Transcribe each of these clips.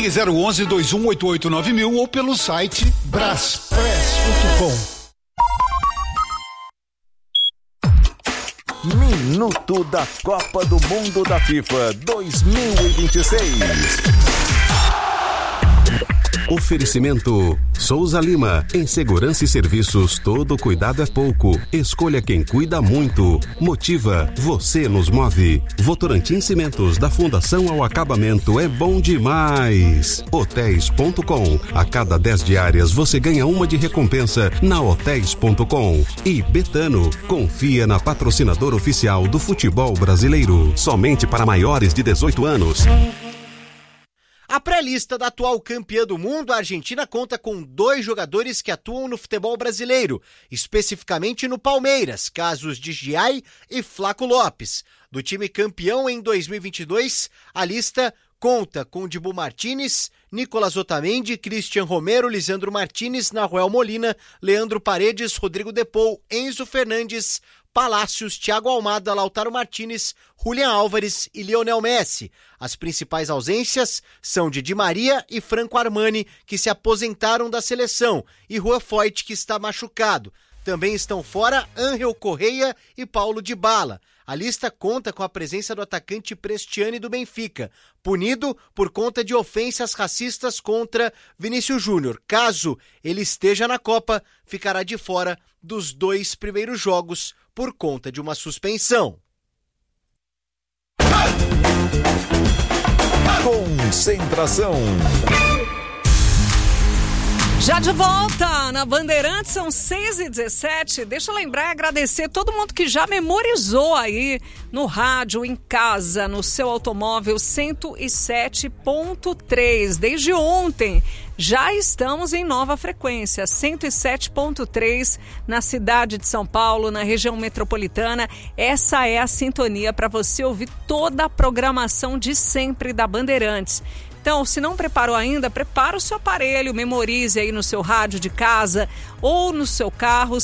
Ligue 011-2188-9000 ou pelo site braspress.com. Minuto da Copa do Mundo da FIFA 2026. Oferecimento Souza Lima. Em segurança e serviços, todo cuidado é pouco. Escolha quem cuida muito. Motiva, você nos move. Votorantim Cimentos, da fundação ao acabamento, é bom demais. Hotéis.com. A cada 10 diárias você ganha uma de recompensa na Hotéis.com. E Betano, confia na patrocinadora oficial do futebol brasileiro. Somente para maiores de 18 anos. A pré-lista da atual campeã do mundo, a Argentina conta com 2 jogadores que atuam no futebol brasileiro, especificamente no Palmeiras, casos de Giai e Flaco Lopes. Do time campeão em 2022, a lista conta com Dibu Martínez, Nicolás Otamendi, Cristian Romero, Lisandro Martínez, Nahuel Molina, Leandro Paredes, Rodrigo Depou, Enzo Fernandes, Palácios, Thiago Almada, Lautaro Martínez, Julián Álvares e Lionel Messi. As principais ausências são de Di Maria e Franco Armani, que se aposentaram da seleção, e Juan Foyth, que está machucado. Também estão fora Ángel Correia e Paulo Dybala. A lista conta com a presença do atacante Prestiani do Benfica, punido por conta de ofensas racistas contra Vinícius Júnior. Caso ele esteja na Copa, ficará de fora dos 2 primeiros jogos por conta de uma suspensão. Concentração. Já de volta na Bandeirantes, são 6h17. Deixa eu lembrar e agradecer todo mundo que já memorizou aí no rádio, em casa, no seu automóvel 107.3. Desde ontem já estamos em nova frequência, 107.3 na cidade de São Paulo, na região metropolitana. Essa é a sintonia para você ouvir toda a programação de sempre da Bandeirantes. Então, se não preparou ainda, prepara o seu aparelho, memorize aí no seu rádio de casa ou no seu carro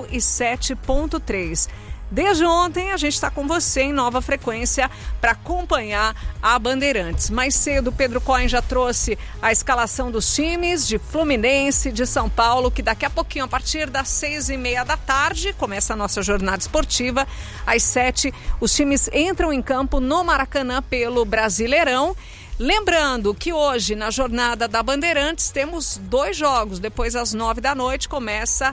107.3. Desde ontem a gente está com você em nova frequência para acompanhar a Bandeirantes. Mais cedo, Pedro Cohen já trouxe a escalação dos times de Fluminense, de São Paulo, que daqui a pouquinho, a partir das 6h30 da tarde, começa a nossa jornada esportiva. Às 7h, os times entram em campo no Maracanã pelo Brasileirão. Lembrando que hoje, na jornada da Bandeirantes, temos 2 jogos. Depois, às 9 da noite, começa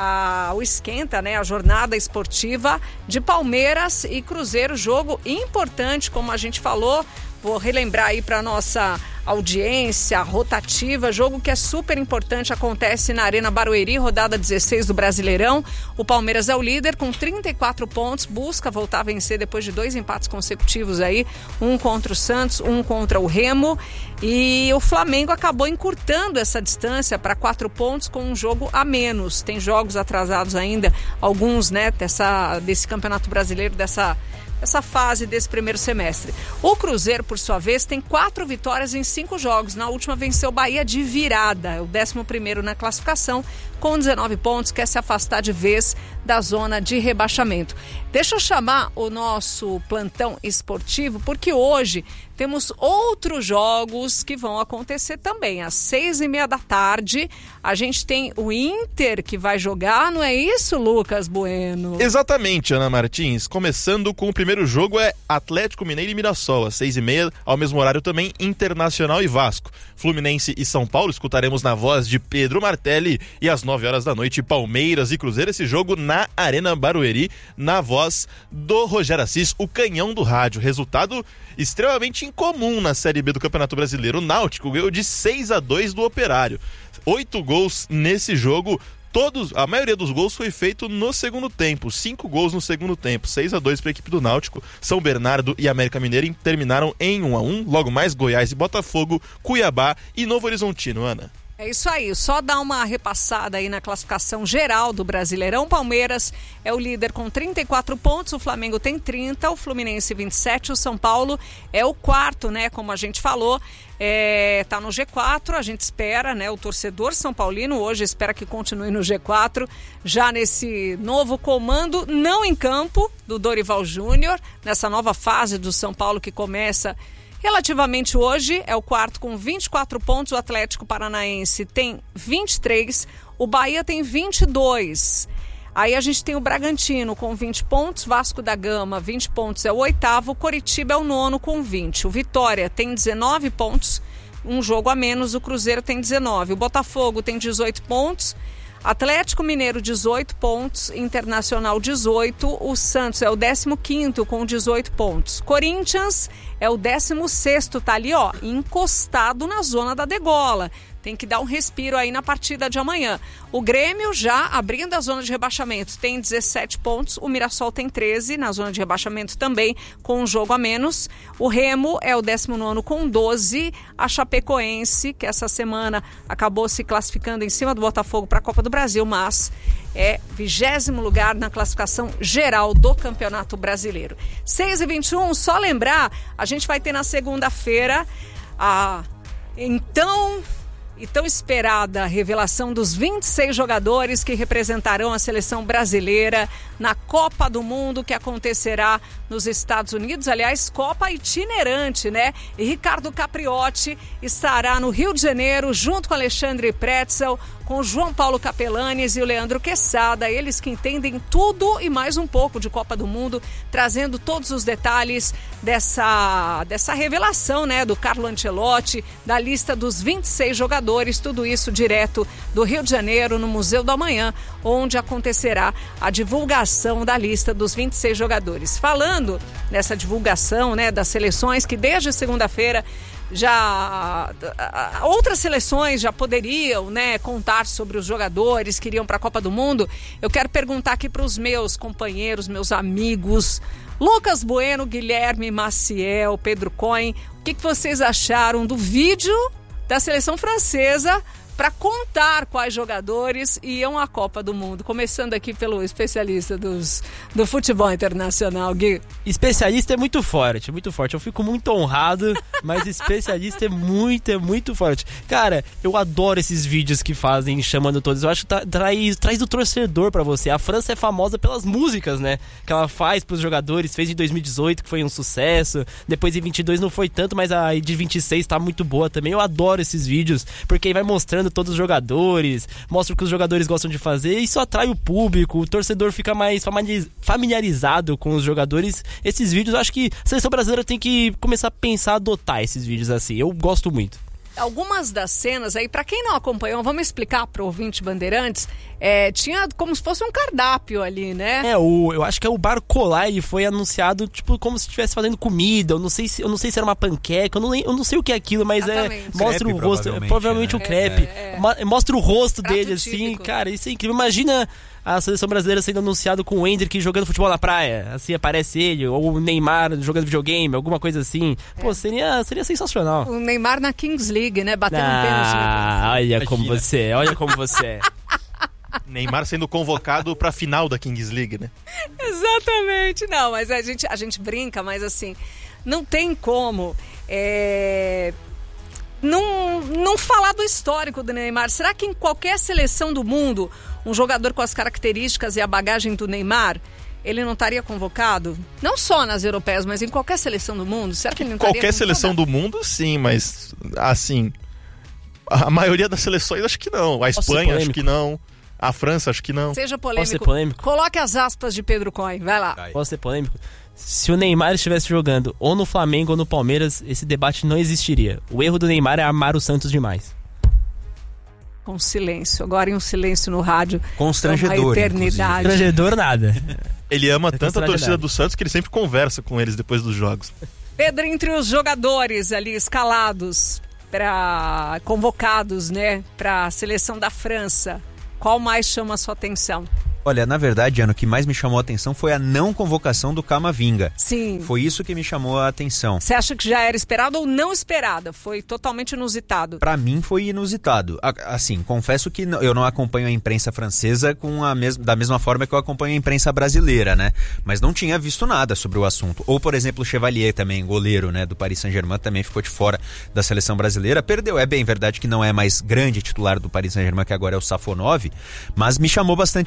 o esquenta, né? A jornada esportiva de Palmeiras e Cruzeiro. Jogo importante, como a gente falou. Vou relembrar aí para nossa audiência rotativa, jogo que é super importante, acontece na Arena Barueri, rodada 16 do Brasileirão. O Palmeiras é o líder com 34 pontos, busca voltar a vencer depois de 2 empates consecutivos aí, um contra o Santos, um contra o Remo, e o Flamengo acabou encurtando essa distância para 4 pontos com um jogo a menos. Tem jogos atrasados ainda, alguns, né, desse Campeonato Brasileiro, dessa fase desse primeiro semestre. O Cruzeiro, por sua vez, tem 4 vitórias em 5 jogos. Na última venceu o Bahia de virada, é o 11º na classificação, com 19 pontos, quer se afastar de vez da zona de rebaixamento. Deixa eu chamar o nosso plantão esportivo, porque hoje temos outros jogos que vão acontecer também. Às 6h30 da tarde, a gente tem o Inter que vai jogar, não é isso, Lucas Bueno? Exatamente, Ana Martins. Começando com o primeiro jogo, é Atlético Mineiro e Mirassol, às 6h30, ao mesmo horário também Internacional e Vasco. Fluminense e São Paulo, escutaremos na voz de Pedro Martelli, e às 9 horas da noite, Palmeiras e Cruzeiro, esse jogo na Arena Barueri, na voz do Rogério Assis, o canhão do rádio. Resultado extremamente incomum na Série B do Campeonato Brasileiro. O Náutico ganhou de 6-2 do Operário. 8 gols nesse jogo. A maioria dos gols foi feito no segundo tempo, 5 gols no segundo tempo, 6-2 para a equipe do Náutico. São Bernardo e América Mineiro terminaram em 1-1, logo mais Goiás e Botafogo, Cuiabá e Novo Horizontino, Ana. É isso aí, só dar uma repassada aí na classificação geral do Brasileirão. Palmeiras é o líder com 34 pontos, o Flamengo tem 30, o Fluminense 27, o São Paulo é o 4º, né, como a gente falou, tá no G4, a gente espera, né, o torcedor são paulino hoje espera que continue no G4, já nesse novo comando, não em campo, do Dorival Júnior, nessa nova fase do São Paulo que começa Relativamente hoje, é o quarto com 24 pontos, o Atlético Paranaense tem 23, o Bahia tem 22. Aí a gente tem o Bragantino com 20 pontos, Vasco da Gama 20 pontos é o oitavo, Coritiba é o nono com 20. O Vitória tem 19 pontos, um jogo a menos, o Cruzeiro tem 19. O Botafogo tem 18 pontos, Atlético Mineiro 18 pontos, Internacional 18, o Santos é o 15º com 18 pontos. Corinthians é o 16º, tá ali ó, encostado na zona da degola. Tem que dar um respiro aí na partida de amanhã. O Grêmio já abrindo a zona de rebaixamento tem 17 pontos, o Mirassol tem 13 na zona de rebaixamento também com um jogo a menos. O Remo é o 19º com 12, a Chapecoense, que essa semana acabou se classificando em cima do Botafogo para a Copa do Brasil, mas é 20º lugar na classificação geral do Campeonato Brasileiro. 6h21, só lembrar, a gente vai ter na segunda-feira a tão esperada revelação dos 26 jogadores que representarão a seleção brasileira na Copa do Mundo, que acontecerá nos Estados Unidos. Aliás, Copa itinerante, né? E Ricardo Capriotti estará no Rio de Janeiro, junto com Alexandre Pretzel, com o João Paulo Capelanes e o Leandro Quesada, eles que entendem tudo e mais um pouco de Copa do Mundo, trazendo todos os detalhes dessa revelação, né, do Carlo Ancelotti, da lista dos 26 jogadores, tudo isso direto do Rio de Janeiro, no Museu do Amanhã, onde acontecerá a divulgação da lista dos 26 jogadores. Falando nessa divulgação, né, das seleções que desde segunda-feira já outras seleções já poderiam, né, contar sobre os jogadores que iriam para a Copa do Mundo. Eu quero perguntar aqui para os meus companheiros, meus amigos, Lucas Bueno, Guilherme Maciel, Pedro Cohen, o que vocês acharam do vídeo da seleção francesa para contar quais jogadores iam à Copa do Mundo? Começando aqui pelo especialista do futebol internacional, Gui. Especialista é muito forte, muito forte. Eu fico muito honrado, mas especialista é muito forte. Cara, eu adoro esses vídeos que fazem chamando todos. Eu acho que traz o torcedor pra você. A França é famosa pelas músicas, né? Que ela faz pros jogadores. Fez em 2018, que foi um sucesso. Depois em 22 não foi tanto, mas a de 26 tá muito boa também. Eu adoro esses vídeos, porque aí vai mostrando todos os jogadores, mostra o que os jogadores gostam de fazer, isso atrai o público, o torcedor fica mais familiarizado com os jogadores. Esses vídeos, eu acho que a seleção brasileira tem que começar a pensar, adotar esses vídeos assim, eu gosto muito. Algumas das cenas aí, pra quem não acompanhou, vamos explicar pro ouvinte Bandeirantes, tinha como se fosse um cardápio ali, né? Eu acho que é o Bar Colar, ele foi anunciado tipo como se estivesse fazendo comida, eu não sei se era uma panqueca, eu não sei o que é aquilo, mas mostra crepe, o rosto, provavelmente um crepe, mostra o rosto dele assim, cara, isso é incrível. Imagina a seleção brasileira sendo anunciado com o Hendrick jogando futebol na praia, assim aparece ele, ou o Neymar jogando videogame, alguma coisa assim. Pô, seria sensacional. O Neymar na Kings League, né, batendo um pênalti. Olha como você é. Neymar sendo convocado pra final da Kings League, né? Exatamente. Não, mas a gente brinca, mas assim, não tem como não falar do histórico do Neymar. Será que em qualquer seleção do mundo, um jogador com as características e a bagagem do Neymar, ele não estaria convocado? Não só nas europeias, mas em qualquer seleção do mundo? Será que ele não estaria Qualquer seleção do mundo, sim, mas assim, a maioria das seleções acho que não. A Espanha acho que não. A França acho que não. Seja polêmico. Posso ser polêmico? Coloque as aspas de Pedro Cohen, vai lá. Posso ser polêmico? Se o Neymar estivesse jogando ou no Flamengo ou no Palmeiras, esse debate não existiria. O erro do Neymar é amar o Santos demais. Com silêncio. Agora em um silêncio no rádio. Constrangedor. Uma eternidade. Constrangedor nada. Ele ama tanto a torcida do Santos que ele sempre conversa com eles depois dos jogos. Pedro, entre os jogadores ali escalados, convocados, né, para a seleção da França, qual mais chama a sua atenção? Olha, na verdade, Ana, o que mais me chamou a atenção foi a não convocação do Camavinga. Sim. Foi isso que me chamou a atenção. Você acha que já era esperado ou não esperada? Foi totalmente inusitado? Pra mim foi inusitado. Assim, confesso que eu não acompanho a imprensa francesa da mesma forma que eu acompanho a imprensa brasileira, né? Mas não tinha visto nada sobre o assunto. Ou, por exemplo, o Chevalier também, goleiro, né, do Paris Saint-Germain, também ficou de fora da seleção brasileira. Perdeu, é bem verdade que não é mais grande titular do Paris Saint-Germain, que agora é o Safonov, mas me chamou bastante a atenção.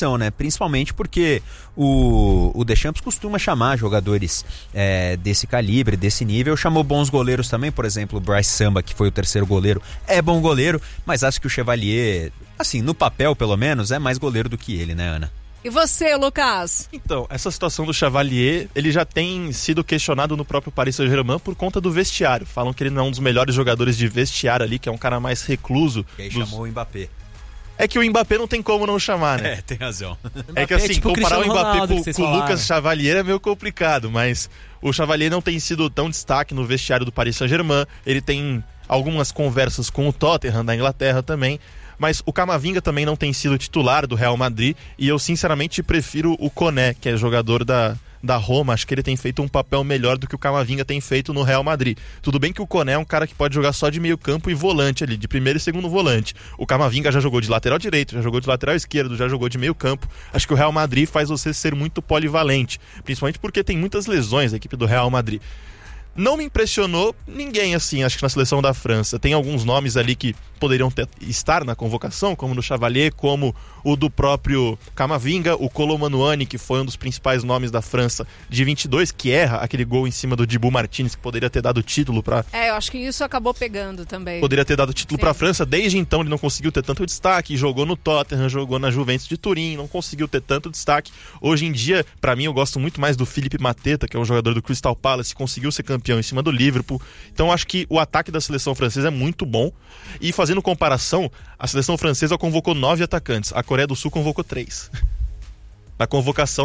não, né? Principalmente porque o Deschamps costuma chamar jogadores desse calibre, desse nível. Chamou bons goleiros também, por exemplo, o Bryce Samba, que foi o terceiro goleiro, é bom goleiro, mas acho que o Chevalier, assim, no papel pelo menos, é mais goleiro do que ele, né, Ana? E você, Lucas? Então, essa situação do Chevalier, ele já tem sido questionado no próprio Paris Saint-Germain por conta do vestiário. Falam que ele não é um dos melhores jogadores de vestiário ali, que é um cara mais recluso. E aí chamou o Mbappé. É que o Mbappé não tem como não chamar, né? Tem razão. É que assim, tipo comparar o Mbappé com o Lucas né? Chevalier é meio complicado, mas o Chevalier não tem sido tão destaque no vestiário do Paris Saint-Germain. Ele tem algumas conversas com o Tottenham da Inglaterra também. Mas o Camavinga também não tem sido titular do Real Madrid e eu sinceramente prefiro o Koné, que é jogador da Roma. Acho que ele tem feito um papel melhor do que o Camavinga tem feito no Real Madrid. Tudo bem que o Koné é um cara que pode jogar só de meio campo e volante ali, de primeiro e segundo volante. O Camavinga já jogou de lateral direito, já jogou de lateral esquerdo, já jogou de meio campo. Acho que o Real Madrid faz você ser muito polivalente, principalmente porque tem muitas lesões a equipe do Real Madrid. Não me impressionou ninguém assim, acho que na seleção da França. Tem alguns nomes ali que poderiam estar na convocação, como o do Chevalier, como o do próprio Camavinga, o Kolo Muani, que foi um dos principais nomes da França de 22, que erra aquele gol em cima do Dibu Martínez, que poderia ter dado título para... eu acho que isso acabou pegando também. Poderia ter dado título para a França, desde então ele não conseguiu ter tanto destaque, jogou no Tottenham, jogou na Juventus de Turim, não conseguiu ter tanto destaque. Hoje em dia, para mim, eu gosto muito mais do Philippe Mateta, que é um jogador do Crystal Palace, conseguiu ser campeão em cima do Liverpool. Então acho que o ataque da seleção francesa é muito bom. E fazendo comparação, a seleção francesa convocou 9 atacantes, a Coreia do Sul convocou 3. Na convocação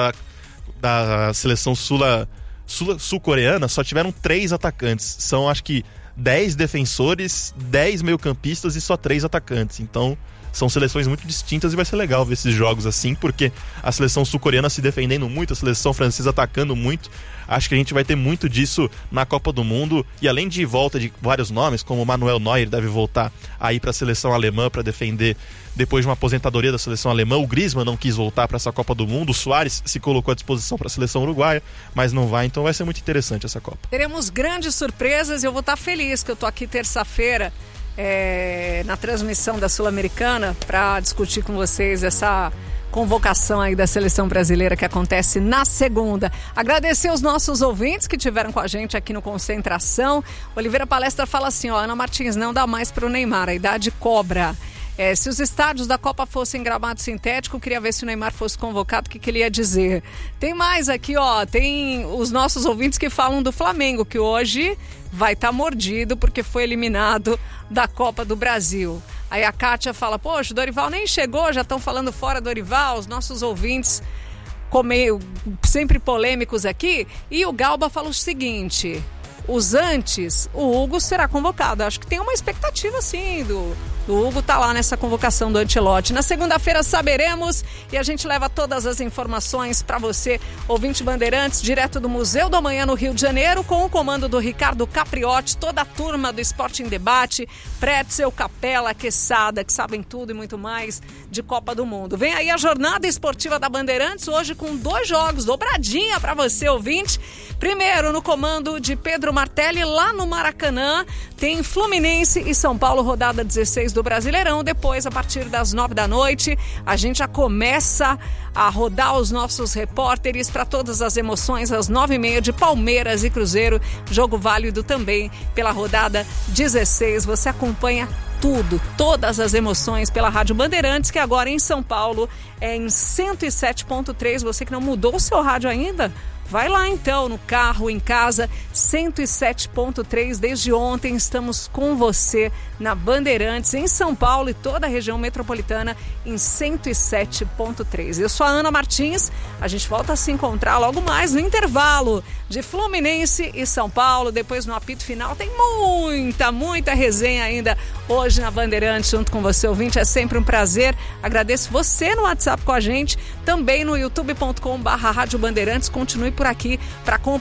da seleção sul-coreana só tiveram 3 atacantes. São acho que 10 defensores, 10 meio-campistas e só 3 atacantes. Então são seleções muito distintas e vai ser legal ver esses jogos assim, porque a seleção sul-coreana se defendendo muito, a seleção francesa atacando muito. Acho que a gente vai ter muito disso na Copa do Mundo. E além de volta de vários nomes, como o Manuel Neuer deve voltar aí para a seleção alemã para defender depois de uma aposentadoria da seleção alemã. O Griezmann não quis voltar para essa Copa do Mundo. O Suárez se colocou à disposição para a seleção uruguaia, mas não vai. Então vai ser muito interessante essa Copa. Teremos grandes surpresas e eu vou estar feliz que eu tô aqui terça-feira na transmissão da Sul-Americana para discutir com vocês essa convocação aí da seleção brasileira que acontece na segunda. Agradecer os nossos ouvintes que tiveram com a gente aqui no Concentração. Oliveira Palestra fala assim, Ana Martins, não dá mais pro Neymar, a idade cobra. Se os estádios da Copa fossem gramado sintético, queria ver se o Neymar fosse convocado, o que ele ia dizer. Tem mais aqui, tem os nossos ouvintes que falam do Flamengo, que hoje vai estar mordido porque foi eliminado da Copa do Brasil. Aí a Kátia fala, poxa, o Dorival nem chegou, já estão falando fora do Dorival, os nossos ouvintes sempre polêmicos aqui. E o Galba fala o seguinte, os antes, o Hugo será convocado. Acho que tem uma expectativa sim do Hugo tá lá nessa convocação do Ancelotti. Na segunda-feira saberemos e a gente leva todas as informações para você, ouvinte Bandeirantes, direto do Museu do Amanhã no Rio de Janeiro, com o comando do Ricardo Capriotti, toda a turma do Esporte em Debate, Pretzel, Capela, Quesada, que sabem tudo e muito mais de Copa do Mundo. Vem aí a jornada esportiva da Bandeirantes, hoje com 2 jogos, dobradinha para você, ouvinte. Primeiro, no comando de Pedro Martelli, lá no Maracanã, tem Fluminense e São Paulo, rodada 16 do Brasileirão. Depois, a partir das 9 da noite, a gente já começa a rodar os nossos repórteres para todas as emoções, às 9h30 de Palmeiras e Cruzeiro, jogo válido também pela rodada 16. Você acompanha tudo, todas as emoções pela Rádio Bandeirantes, que agora em São Paulo é em 107.3. Você que não mudou o seu rádio ainda, vai lá então, no carro, em casa, 107.3. Desde ontem estamos com você na Bandeirantes, em São Paulo e toda a região metropolitana em 107.3. Eu sou a Ana Martins, a gente volta a se encontrar logo mais no intervalo de Fluminense e São Paulo. Depois no apito final tem muita resenha ainda hoje na Bandeirantes, junto com você, ouvinte. É sempre um prazer. Agradeço você no WhatsApp com a gente, também no youtube.com/Rádio Bandeirantes. Continue por aqui para acompanhar